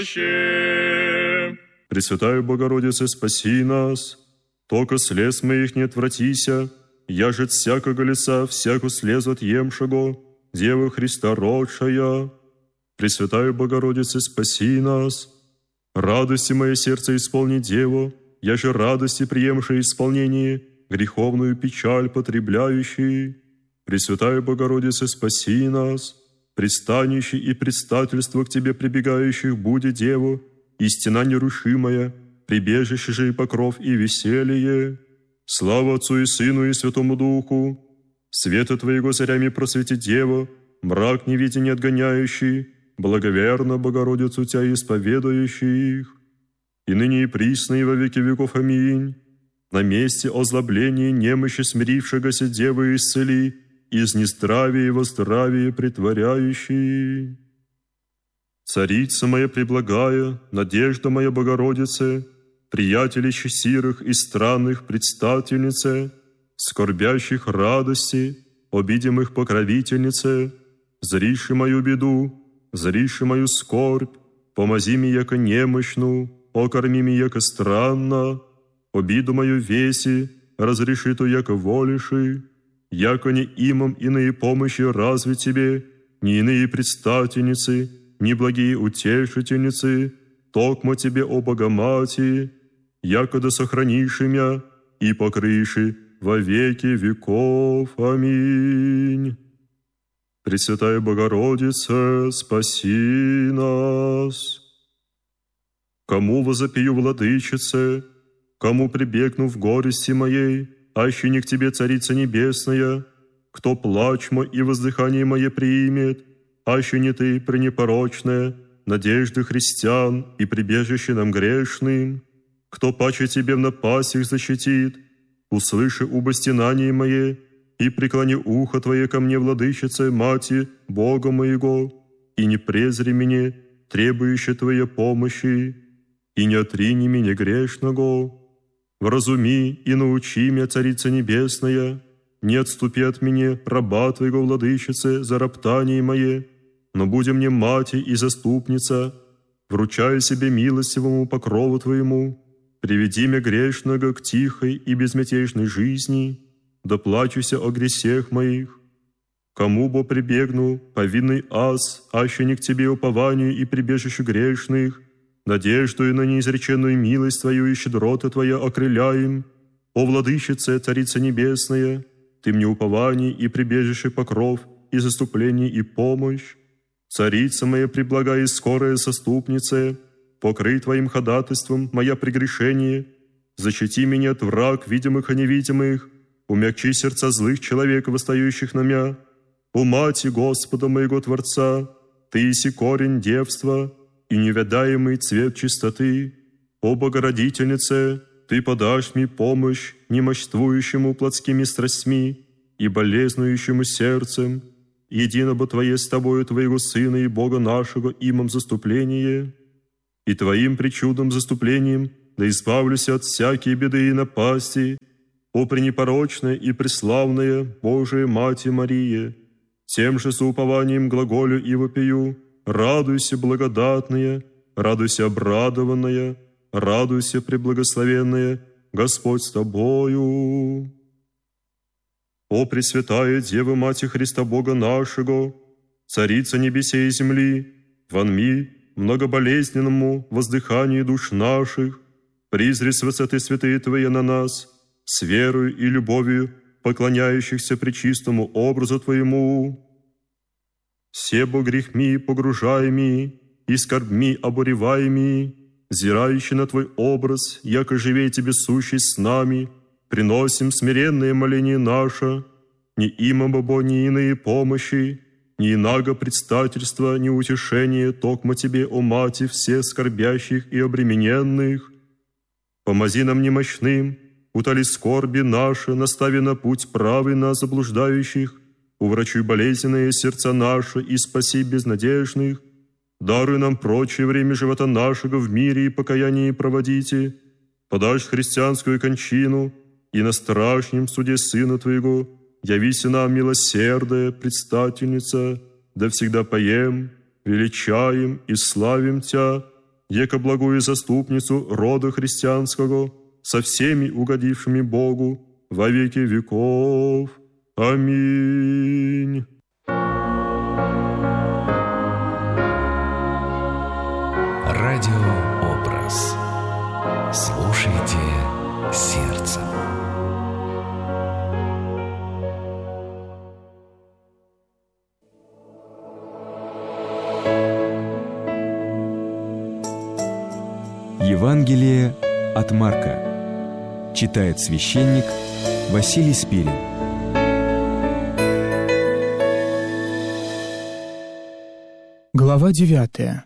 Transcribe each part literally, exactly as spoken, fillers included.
Пресвятая Богородице, спаси нас, токо слез моих не отвратися, я же от всякого лица, всяку слезу отъемшего, Дева Христа родшая. Пресвятая Богородице, спаси нас, радости мое сердце исполни Деву, я же радости приемшее исполнение, греховную печаль потребляющий. Пресвятая Богородице, спаси нас, пристанище и предстательство к Тебе прибегающих буде Деву, истина нерушимая, прибежище же и покров и веселье. Слава Отцу и Сыну и Святому Духу, света Твоего зарями просвети Дева, мрак невидение отгоняющий, благоверно Богородицу Тебя исповедующих, и ныне и присно и во веки веков. Аминь. На месте озлобления немощи смирившегося Девы исцели, из нездравия и во здравие притворяющий. Царица моя преблагая, надежда моя Богородице, приятелище сирых и странных предстательнице, скорбящих радости, обидимых покровительнице, зриши мою беду, зриши мою скорбь, помози ми яко немощну, окорми ми яко странно, обиду мою веси, разреши ту яко волиши, яко не имам иные помощи разве Тебе, ни иные предстательницы, ни благие утешительницы, токмо Тебе, о Богомати, яко да сохранишь мя и покрыши во веки веков. Аминь. Пресвятая Богородица, спаси нас. Кому возопию, Владычице, кому прибегну в горести моей, аще не к Тебе, Царица Небесная, кто плач мой и воздыхание мое примет, аще не Ты, пренепорочная, надежды христиан и прибежище нам грешным, кто паче Тебе в напастях защитит, услыши убо стенание мое и преклони ухо Твое ко мне, Владычице, Мати, Бога моего, и не презри меня, требующее Твоей помощи, и не отрини меня грешного. Вразуми и научи меня, Царица Небесная, не отступи от меня, раба Твоего, Владычице, за роптание мое, но будем мне мати и заступница, вручая себе милостивому покрову Твоему, приведи меня грешного к тихой и безмятежной жизни, да плачуся о гресех моих. Кому бо прибегну, повинный аз, аще не к Тебе упованию и прибежищу грешных, надеждою на неизреченную милость Твою и щедроты Твоя окрыляем. О, Владычице, Царица Небесная, Ты мне упование и прибежище покров, и заступление и помощь. Царица моя преблагая и скорая заступница, покрый Твоим ходатайством моя прегрешение, защити меня от враг видимых и невидимых, умягчи сердца злых человек, восстающих на мя. О, Мати Господа моего Творца, Ты еси корень девства и невядаемый цвет чистоты. О, Богородительнице, Ты подашь мне помощь немощствующему плотскими страстьми и болезнующему сердцем, единого Твое с Тобою, Твоего Сына и Бога нашего, имам заступление, и Твоим причудом заступлением да избавлюся от всякие беды и напасти, о пренепорочная и преславная Божия Мати Мария, тем же соупованием глаголю и вопию: радуйся, благодатная, радуйся, обрадованная, радуйся, преблагословенная, Господь с Тобою. О Пресвятая Дева Мати Христа Бога нашего, Царица небесей и земли, вонми многоболезненному воздыханию душ наших, призри с высоты святые Твои на нас, с верою и любовью поклоняющихся пречистому образу Твоему. Себо грехми погружаеми и скорбми обуреваеми, взирающий на Твой образ, яко живей Тебе сущий с нами, приносим смиренное моление наше, ни има бобо, ни иные помощи, ни инаго предстательства, ни утешения, токмо Тебе, о Мати, всех скорбящих и обремененных. Помози нам немощным, утоли скорби наши, настави на путь правый нас заблуждающих, уврачуй болезненные сердца наши и спаси безнадежных. Даруй нам прочее время живота нашего в мире и покаянии проводите, подашь христианскую кончину, и на страшном суде Сына Твоего явися нам милосердная предстательница, да всегда поем, величаем и славим Тя еко благую заступницу рода христианского, со всеми угодившими Богу во веки веков. Аминь. Радиообраз. Слушайте сердцем. Евангелие от Марка. Читает священник Василий Спирин. Глава девятая.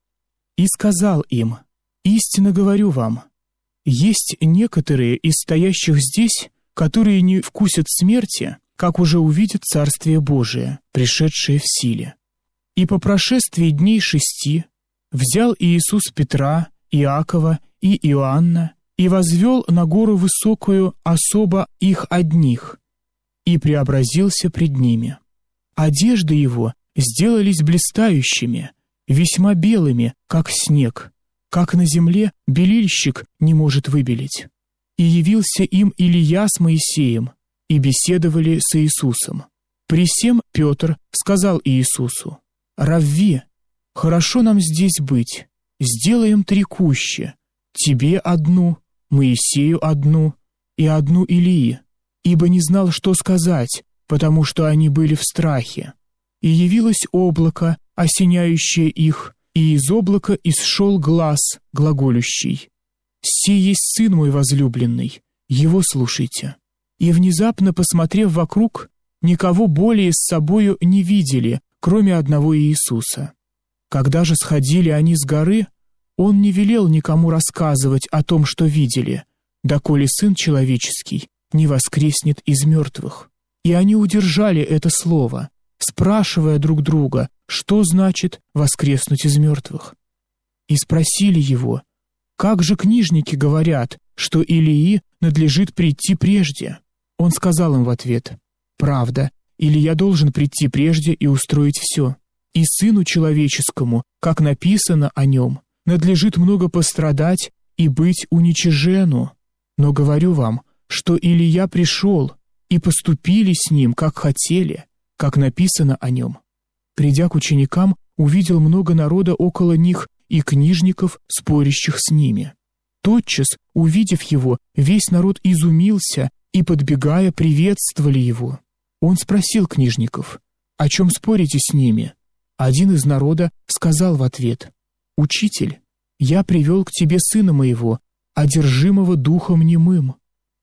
«И сказал им: истинно говорю вам, есть некоторые из стоящих здесь, которые не вкусят смерти, как уже увидят Царствие Божие, пришедшее в силе. И по прошествии дней шести взял Иисус Петра, Иакова и Иоанна и возвел на гору высокую особо их одних, и преобразился пред ними. Одежды его сделались блистающими, весьма белыми, как снег, как на земле белильщик не может выбелить. И явился им Илия с Моисеем, и беседовали с Иисусом. При сем Петр сказал Иисусу: «Равви, хорошо нам здесь быть, сделаем три кущи, тебе одну, Моисею одну и одну Илии, ибо не знал, что сказать, потому что они были в страхе. И явилось облако, осеняющее их, и из облака исшел глас, глаголющий: «Сей есть Сын мой возлюбленный, его слушайте». И внезапно, посмотрев вокруг, никого более с собою не видели, кроме одного Иисуса. Когда же сходили они с горы, Он не велел никому рассказывать о том, что видели, доколе Сын Человеческий не воскреснет из мертвых. И они удержали это слово, спрашивая друг друга, что значит воскреснуть из мертвых. И спросили Его: «Как же книжники говорят, что Илии надлежит прийти прежде?» Он сказал им в ответ: «Правда, Илия должен прийти прежде и устроить все. И Сыну Человеческому, как написано о нем, надлежит много пострадать и быть уничижену. Но говорю вам, что Илия пришел, и поступили с ним, как хотели, как написано о нем». Придя к ученикам, увидел много народа около них и книжников, спорящих с ними. Тотчас, увидев его, весь народ изумился и, подбегая, приветствовали его. Он спросил книжников: «О чем спорите с ними?» Один из народа сказал в ответ: «Учитель, я привел к тебе сына моего, одержимого духом немым.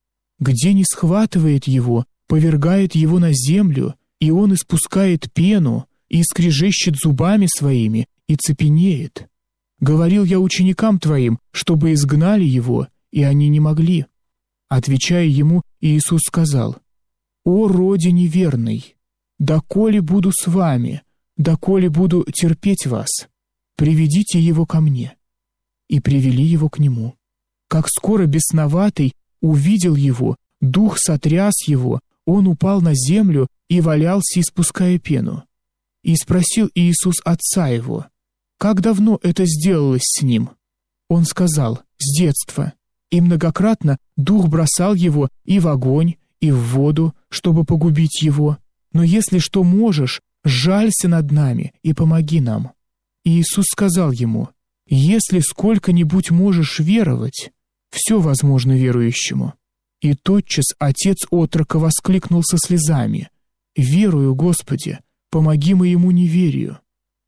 Где не схватывает его, повергает его на землю, и он испускает пену, и скрежещет зубами своими, и цепенеет. Говорил я ученикам твоим, чтобы изгнали его, и они не могли». Отвечая ему, Иисус сказал: «О роде неверный, доколе буду с вами, доколе буду терпеть вас, приведите его ко мне». И привели его к нему. Как скоро бесноватый увидел его, дух сотряс его, он упал на землю и валялся, испуская пену. И спросил Иисус отца его: «Как давно это сделалось с ним?» Он сказал: «С детства, и многократно дух бросал его и в огонь, и в воду, чтобы погубить его. Но если что можешь, сжалься над нами и помоги нам». И Иисус сказал ему: «Если сколько-нибудь можешь веровать, все возможно верующему». И тотчас отец отрока воскликнул со слезами: «Верую, Господи, помоги моему неверию».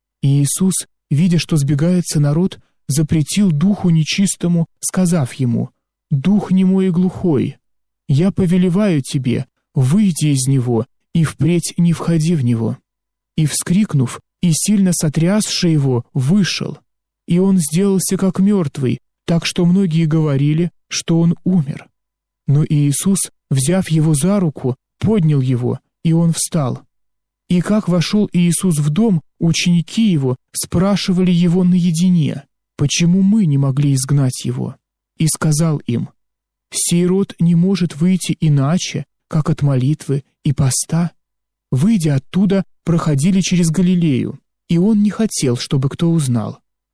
И Иисус, видя, что сбегается народ, запретил духу нечистому, сказав ему: «Дух немой и глухой, я повелеваю тебе, выйди из него, и впредь не входи в него». И, вскрикнув, и сильно сотрясший его, вышел, и он сделался как мертвый, так что многие говорили, что он умер. Но Иисус, взяв его за руку, поднял его, и он встал. И как вошел Иисус в дом, ученики его спрашивали его наедине, почему мы не могли изгнать его. И сказал им: «Сей род не может выйти иначе, как от молитвы и поста». Выйдя оттуда, проходили через Галилею, и он не хотел, чтобы кто узнал.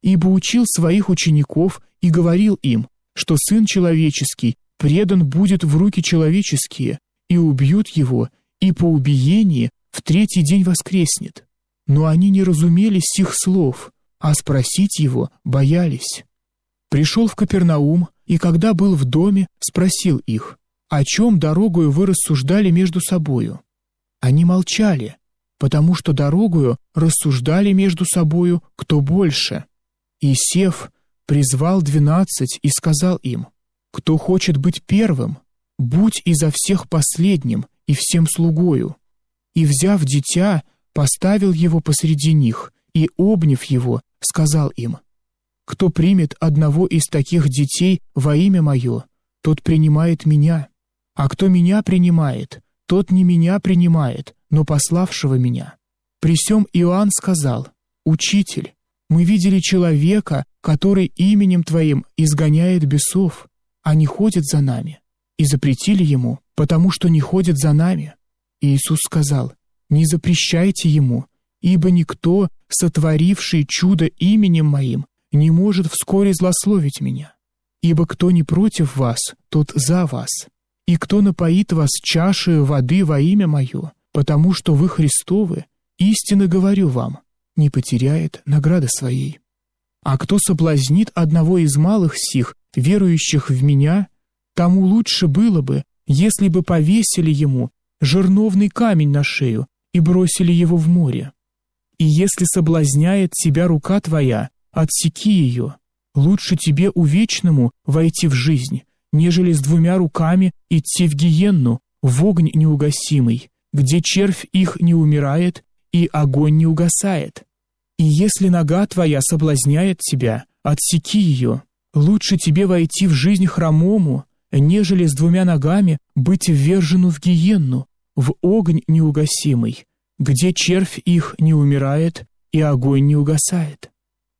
ибо учил своих учеников и говорил им, что Сын Человеческий предан будет в руки человеческие, и убьют его, и по убиении в третий день воскреснет. Но они не разумели сих слов, а спросить его боялись. Пришел в Капернаум, и когда был в доме, спросил их, о чем дорогою вы рассуждали между собою. Они молчали, потому что дорогою рассуждали между собою, кто больше. И, сев, призвал двенадцать и сказал им, кто хочет быть первым, будь изо всех последним и всем слугою. И, взяв дитя, поставил его посреди них, и, обняв его, сказал им, кто примет одного из таких детей во имя мое, тот принимает меня, а кто меня принимает, тот не меня принимает, но пославшего меня. При сем Иоанн сказал, «Учитель, мы видели человека, который именем Твоим изгоняет бесов, а не ходит за нами, и запретили ему, потому что не ходит за нами». И Иисус сказал, «Не запрещайте ему, ибо никто, сотворивший чудо именем Моим, не может вскоре злословить Меня. Ибо кто не против вас, тот за вас, и кто напоит вас чашею воды во имя Мое, потому что вы Христовы, истинно говорю вам, не потеряет награды своей. А кто соблазнит одного из малых сих, верующих в Меня, тому лучше было бы, если бы повесили ему жерновный камень на шею и бросили его в море. И если соблазняет тебя рука твоя, отсеки ее. Лучше тебе увечному войти в жизнь, нежели с двумя руками идти в гиенну, в огонь неугасимый, где червь их не умирает и огонь не угасает. И если нога твоя соблазняет тебя, отсеки ее. Лучше тебе войти в жизнь хромому, нежели с двумя ногами быть ввержену в гиенну, в огонь неугасимый, где червь их не умирает и огонь не угасает.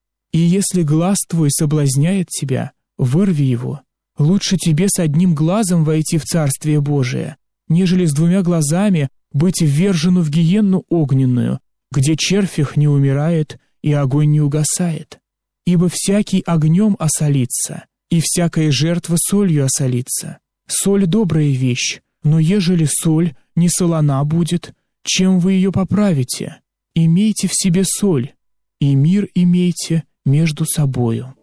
И если глаз твой соблазняет тебя, вырви его. Лучше тебе с одним глазом войти в Царствие Божие, нежели с двумя глазами быть ввержену в гиенну огненную, где червь их не умирает и огонь не угасает. Ибо всякий огнем осолится, и всякая жертва солью осолится. Соль — добрая вещь, но ежели соль не солона будет, чем вы ее поправите? Имейте в себе соль, и мир имейте между собою».